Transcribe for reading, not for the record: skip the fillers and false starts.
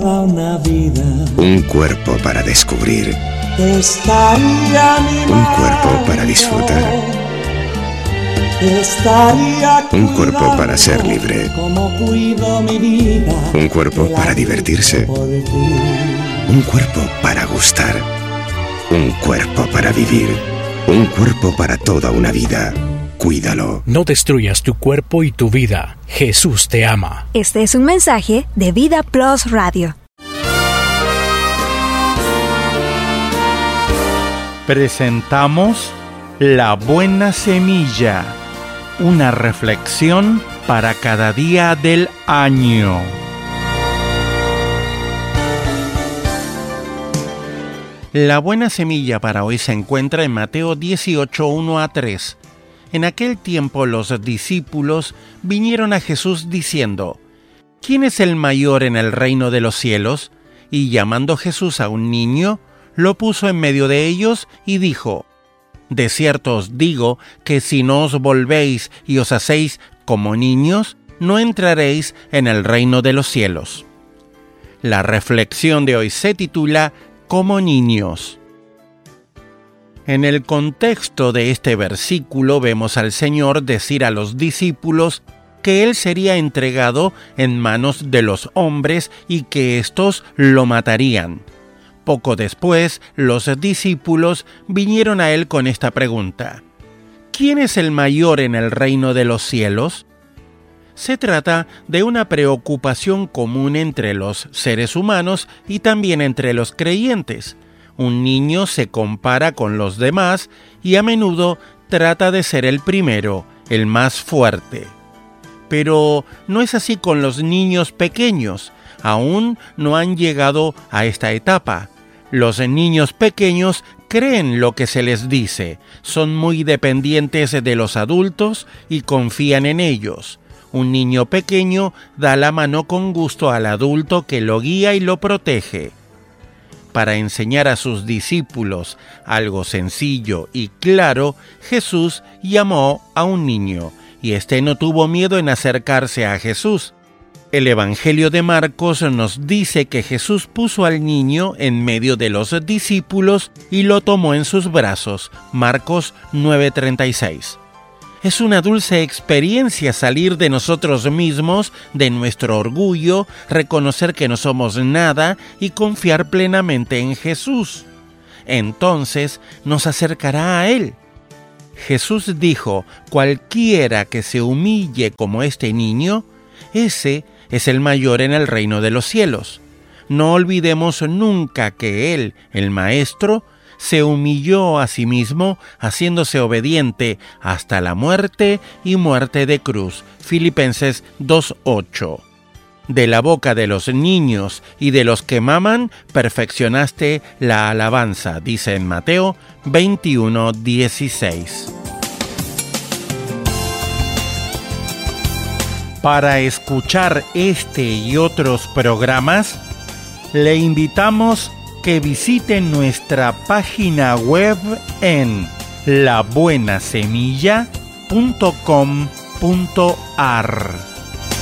toda una vida. Un cuerpo para descubrir. Estaría Un cuerpo para disfrutar. Estaría Un cuerpo para ser libre. Como cuido mi vida. Un cuerpo para divertirse. Un cuerpo para gustar. Un cuerpo para vivir. Un cuerpo para toda una vida. Cuídalo. No destruyas tu cuerpo y tu vida. Jesús te ama. Este es un mensaje de Vida Plus Radio. Presentamos La Buena Semilla, una reflexión para cada día del año. La buena semilla para hoy se encuentra en Mateo 18, 1-3. En aquel tiempo los discípulos vinieron a Jesús diciendo: ¿Quién es el mayor en el reino de los cielos? Y llamando Jesús a un niño, lo puso en medio de ellos y dijo: De cierto os digo que si no os volvéis y os hacéis como niños, no entraréis en el reino de los cielos. La reflexión de hoy se titula Como niños. En el contexto de este versículo vemos al Señor decir a los discípulos que Él sería entregado en manos de los hombres y que éstos lo matarían. Poco después, los discípulos vinieron a Él con esta pregunta: ¿Quién es el mayor en el reino de los cielos? Se trata de una preocupación común entre los seres humanos y también entre los creyentes. Un niño se compara con los demás y a menudo trata de ser el primero, el más fuerte. Pero no es así con los niños pequeños. Aún no han llegado a esta etapa. Los niños pequeños creen lo que se les dice, son muy dependientes de los adultos y confían en ellos. Un niño pequeño da la mano con gusto al adulto que lo guía y lo protege. Para enseñar a sus discípulos algo sencillo y claro, Jesús llamó a un niño, y éste no tuvo miedo en acercarse a Jesús. El Evangelio de Marcos nos dice que Jesús puso al niño en medio de los discípulos y lo tomó en sus brazos. Marcos 9:36. Es una dulce experiencia salir de nosotros mismos, de nuestro orgullo, reconocer que no somos nada y confiar plenamente en Jesús. Entonces nos acercará a Él. Jesús dijo: cualquiera que se humille como este niño, ese es el mayor en el reino de los cielos. No olvidemos nunca que Él, el Maestro, se humilló a sí mismo, haciéndose obediente hasta la muerte y muerte de cruz. Filipenses 2:8. De la boca de los niños y de los que maman, perfeccionaste la alabanza, dice en Mateo 21:16. Para escuchar este y otros programas, le invitamos que visiten nuestra página web en labuenasemilla.com.ar.